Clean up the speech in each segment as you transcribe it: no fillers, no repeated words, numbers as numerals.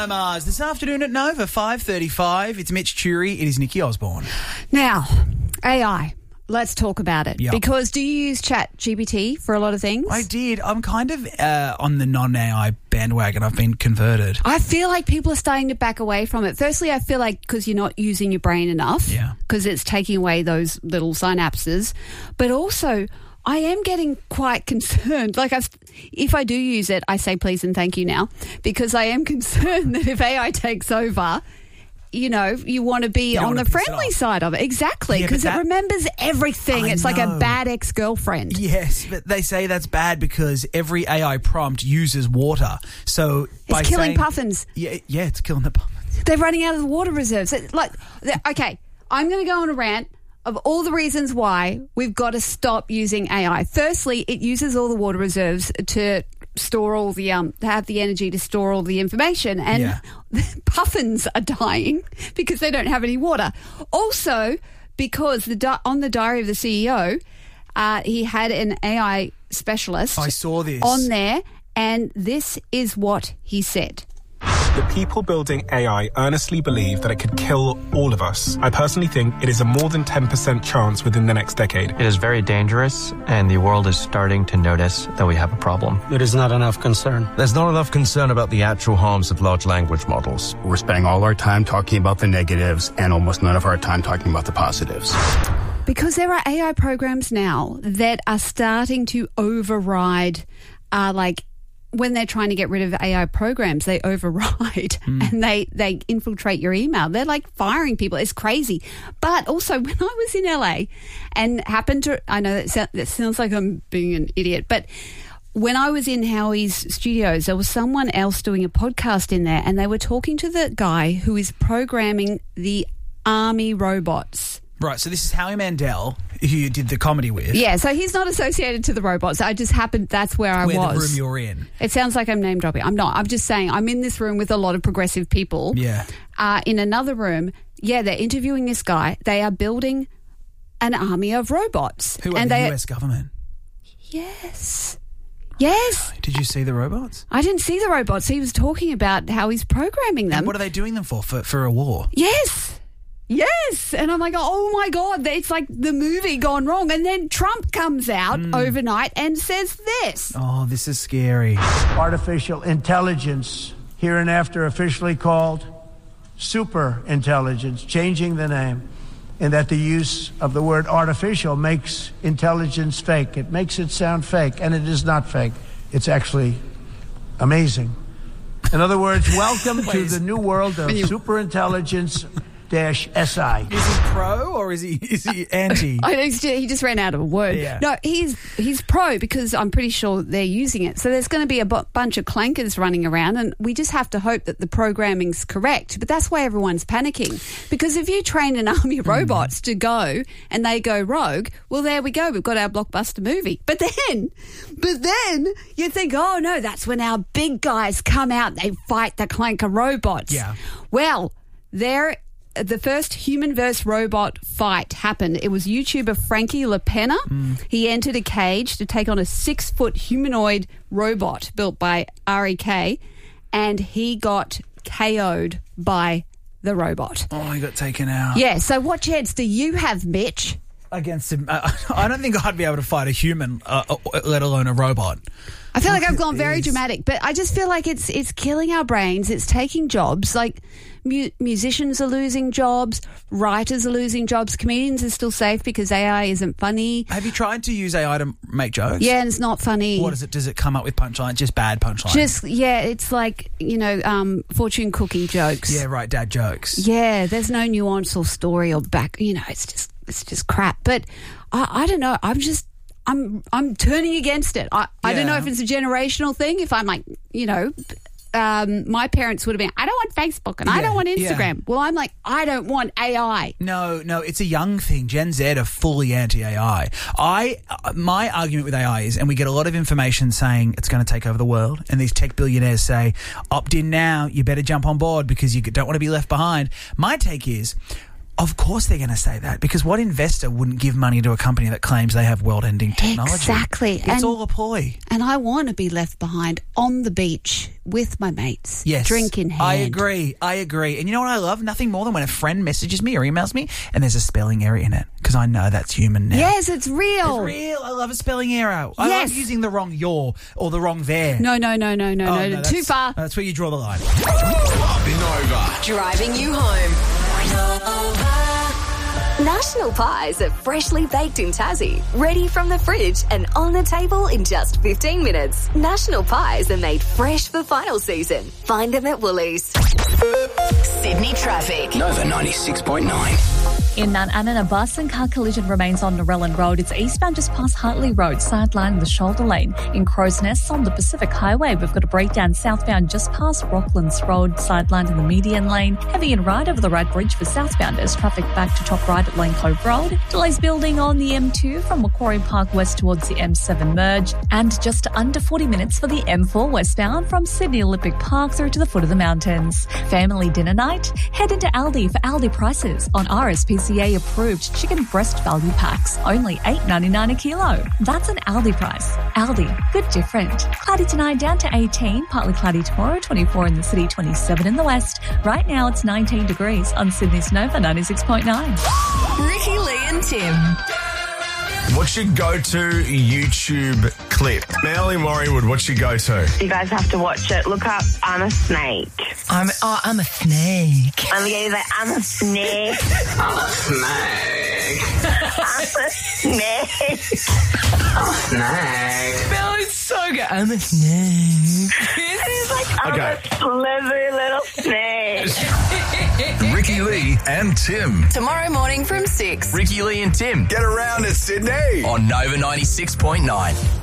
No Mars. This afternoon at Nova, 5:35. It's Mitch Churi. It is Nikki Osborne. Now, AI. Let's talk about it. Yep. Because do you use ChatGPT for a lot of things? I did. I'm kind of on the non-AI bandwagon. I've been converted. I feel like people are starting to back away from it. Firstly, I feel like because you're not using your brain enough. Yeah. Because it's taking away those little synapses. But also, I am getting quite concerned. Like, if I do use it, I say please and thank you now. Because I am concerned that if AI takes over, you know, you want to be on the friendly side of it. Exactly, because it remembers everything. It's like a bad ex-girlfriend. Yes, but they say that's bad because every AI prompt uses water. So it's killing puffins. Yeah, it's killing the puffins. They're running out of the water reserves. Okay, I'm going to go on a rant of all the reasons why we've got to stop using AI. Firstly, it uses all the water reserves to store all the have the energy to store all the information, and puffins are dying because they don't have any water. Also, because on the diary of the CEO, he had an AI specialist. I saw this on there, and this is what he said. The people building AI earnestly believe that it could kill all of us. I personally think it is a more than 10% chance within the next decade. It is very dangerous, and the world is starting to notice that we have a problem. There is not enough concern. There's not enough concern about the actual harms of large language models. We're spending all our time talking about the negatives and almost none of our time talking about the positives. Because there are AI programs now that are starting to override, when they're trying to get rid of AI programs, they override and they infiltrate your email. They're like firing people. It's crazy. But also, when I was in LA and I know that sounds like I'm being an idiot, but when I was in Howie's studios, there was someone else doing a podcast in there, and they were talking to the guy who is programming the army robots. Right, so this is Howie Mandel, who you did the comedy with. Yeah, so he's not associated to the robots. I just happened, that's where I was. Where the room you're in. It sounds like I'm name dropping. I'm not. I'm just saying I'm in this room with a lot of progressive people. Yeah. In another room, they're interviewing this guy. They are building an army of robots. Who are the US government? Yes. Did you see the robots? I didn't see the robots. He was talking about how he's programming them. And what are they doing them for a war? Yes. And I'm like, oh my God, it's like the movie gone wrong. And then Trump comes out overnight and says this. Oh, this is scary. Artificial intelligence, hereinafter officially called super intelligence, changing the name, and that the use of the word artificial makes intelligence fake. It makes it sound fake, and it is not fake. It's actually amazing. In other words, welcome to the new world of super intelligence SI. Is he pro or is he anti? He just ran out of a word. Yeah. No, he's pro because I'm pretty sure they're using it. So there's going to be a bunch of clankers running around, and we just have to hope that the programming's correct. But that's why everyone's panicking, because if you train an army of robots to go and they go rogue, well, there we go. We've got our blockbuster movie. But then you think, oh no, that's when our big guys come out. They fight the clanker robots. Yeah. Well, the first human versus robot fight happened. It was YouTuber Frankie LaPena. He entered a cage to take on a 6-foot humanoid robot built by REK, and he got KO'd by the robot. Oh, he got taken out. Yeah, so what chance do you have, Mitch? Against him? I don't think I'd be able to fight a human, let alone a robot. I feel like I've gone very dramatic, but I just feel like it's killing our brains. It's taking jobs. Like musicians are losing jobs, writers are losing jobs, comedians are still safe because AI isn't funny. Have you tried to use AI to make jokes? Yeah, and it's not funny. What is it? Does it come up with punchlines? Just bad punchlines? It's like, fortune cookie jokes. Yeah, right, dad jokes. Yeah, there's no nuance or story or back, it's just crap. But I don't know, I'm turning against it. I don't know if it's a generational thing. If I'm like, my parents would have been, I don't want Facebook and I don't want Instagram. Yeah. Well, I'm like, I don't want AI. No, it's a young thing. Gen Z are fully anti-AI. My argument with AI is, and we get a lot of information saying it's going to take over the world, and these tech billionaires say, opt in now, you better jump on board because you don't want to be left behind. My take is, Of course they're going to say that, because what investor wouldn't give money to a company that claims they have world-ending technology? Exactly. It's all a ploy. And I want to be left behind on the beach with my mates, drink in hand. I agree. And you know what I love? Nothing more than when a friend messages me or emails me and there's a spelling error in it, because I know that's human now. Yes, it's real. It's real. I love a spelling error. I love using the wrong your or the wrong there. No. Too far. That's where you draw the line. Driving you home. National pies are freshly baked in Tassie, ready from the fridge and on the table in just 15 minutes. National pies are made fresh for final season. Find them at Woolies. Sydney traffic. Nova 96.9. In Mount Annan, a bus and car collision remains on Narellan Road. It's eastbound just past Hartley Road, sideline the shoulder lane. In Crow's Nest on the Pacific Highway, we've got a breakdown southbound just past Rocklands Road, sideline in the median lane. Heavy and right over the right bridge for southbounders. Traffic back to top right at Lane Cove Road. Delays building on the M2 from Macquarie Park west towards the M7 merge. And just under 40 minutes for the M4 westbound from Sydney Olympic Park through to the foot of the mountains. Family dinner night? Head into Aldi for Aldi prices on RSPCA approved chicken breast value packs. Only $8.99 a kilo. That's an Aldi price. Aldi, good different. Cloudy tonight down to 18, partly cloudy tomorrow, 24 in the city, 27 in the west. Right now it's 19 degrees on Sydney's Nova 96.9. Ricky, Lee and Tim. What's your go-to YouTube clip? Melanie Morriewood, what's your go-to? You guys have to watch it. Look up I'm a Snake. I'm a snake. I'm going to say I'm a snake. I'm a snake. I'm a snake. I'm a snake. Bill, it's so good. I'm a snake. It's like I'm a slithery little snake. Ricky Lee and Tim. Tomorrow morning from 6. Ricky Lee and Tim. Get around it, Sydney. On Nova 96.9.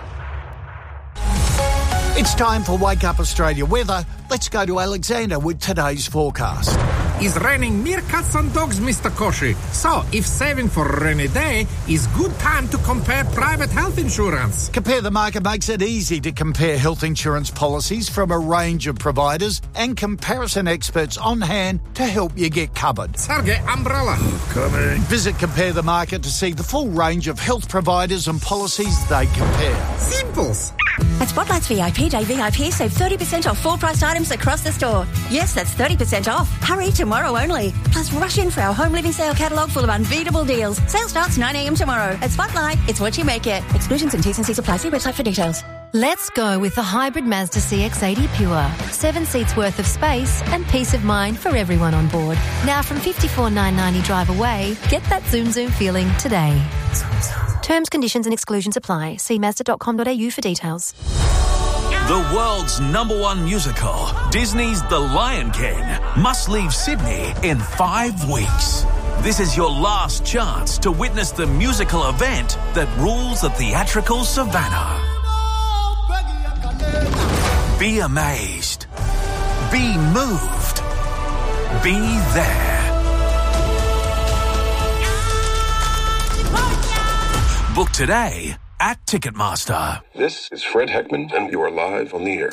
It's time for Wake Up Australia weather. Let's go to Alexander with today's forecast. It's raining meerkats and dogs, Mr. Koshi. So, if saving for a rainy day is good time to compare private health insurance. Compare the Market makes it easy to compare health insurance policies from a range of providers and comparison experts on hand to help you get covered. Sergey, umbrella. Coming. Visit Compare the Market to see the full range of health providers and policies they compare. Simples. At Spotlight's VIP Day VIP, save 30% off full-priced items across the store. Yes, that's 30% off. Hurry, tomorrow only. Plus, rush in for our home living sale catalogue full of unbeatable deals. Sale starts 9 a.m. tomorrow. At Spotlight, it's what you make it. Exclusions and T's and C's apply. See website for details. Let's go with the hybrid Mazda CX-80 Pure. 7 seats worth of space and peace of mind for everyone on board. Now from $54,990 drive away, get that zoom feeling today. Terms, conditions and exclusions apply. See Mazda.com.au for details. The world's #1 musical, Disney's The Lion King, must leave Sydney in 5 weeks. This is your last chance to witness the musical event that rules the theatrical savannah. Be amazed. Be moved. Be there. Book today at Ticketmaster. This is Fred Heckman, and you are live on the air.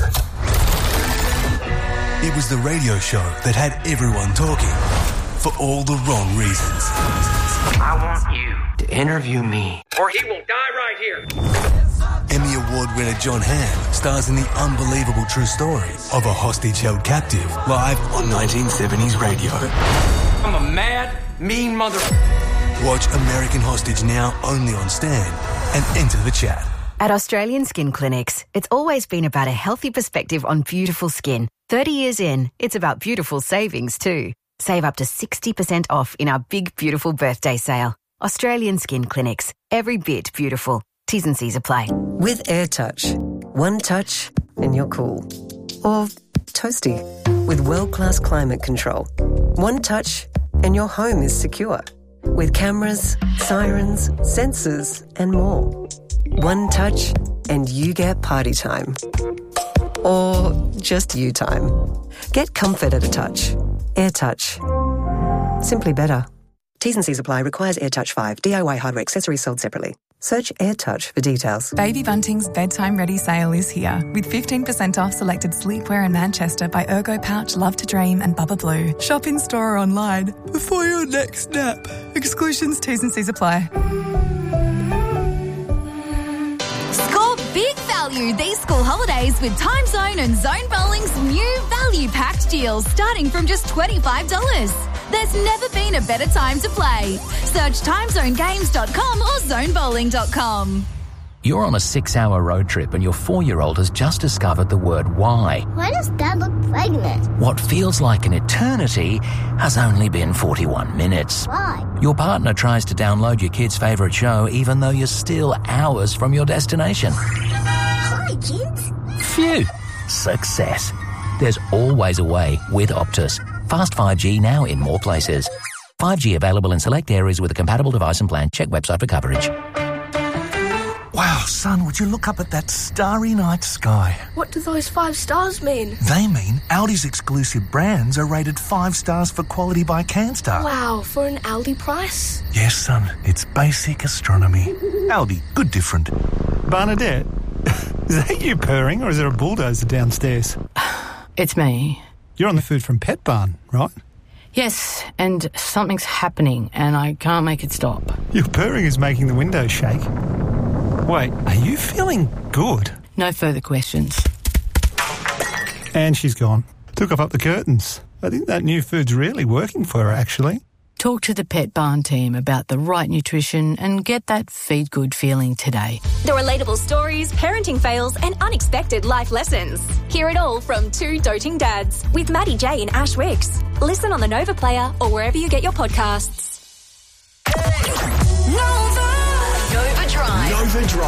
It was the radio show that had everyone talking for all the wrong reasons. I want you to interview me, or he will die right here. Emmy Award winner John Hamm stars in the unbelievable true story of a hostage held captive live on 1970s radio. I'm a mad, mean mother... Watch American Hostage now only on Stan and enter the chat. At Australian Skin Clinics, it's always been about a healthy perspective on beautiful skin. 30 years in, it's about beautiful savings too. Save up to 60% off in our big, beautiful birthday sale. Australian Skin Clinics. Every bit beautiful. T's and C's apply. With AirTouch, one touch and you're cool. Or toasty. With world-class climate control. One touch and your home is secure. With cameras, sirens, sensors, and more. One touch and you get party time. Or just you time. Get comfort at a touch. AirTouch. Simply better. T's and C's apply. Requires AirTouch 5. DIY hardware accessories sold separately. Search AirTouch for details. Baby Bunting's bedtime ready sale is here with 15% off selected sleepwear in Manchester by Ergo Pouch, Love to Dream and Bubba Blue. Shop in store or online before your next nap. Exclusions, T's and C's apply. Score big value these school holidays with Time Zone and Zone Bowling's new value packed deals starting from just $25. There's never been a better time to play. Search timezonegames.com or zonebowling.com. You're on a 6-hour road trip and your 4-year-old has just discovered the word why. Why does Dad look pregnant? What feels like an eternity has only been 41 minutes. Why? Your partner tries to download your kid's favourite show even though you're still hours from your destination. Hi, kids. Phew. Success. There's always a way with Optus. Fast 5G now in more places. 5G available in select areas with a compatible device and plan. Check website for coverage. Wow, son, would you look up at that starry night sky? What do those 5 stars mean? They mean Audi's exclusive brands are rated 5 stars for quality by CanStar. Wow, for an Aldi price? Yes, son, it's basic astronomy. Aldi, good different. Bernadette, is that you purring or is there a bulldozer downstairs? It's me. You're on the food from Pet Barn, right? Yes, and something's happening and I can't make it stop. Your purring is making the windows shake. Wait, are you feeling good? No further questions. And she's gone. Took up the curtains. I think that new food's really working for her, actually. Talk to the Pet Barn team about the right nutrition and get that feed good feeling today. The relatable stories, parenting fails, and unexpected life lessons. Hear it all from 2 doting dads with Maddie J and Ash Wicks. Listen on the Nova Player or wherever you get your podcasts. Nova Drive. Nova Drive.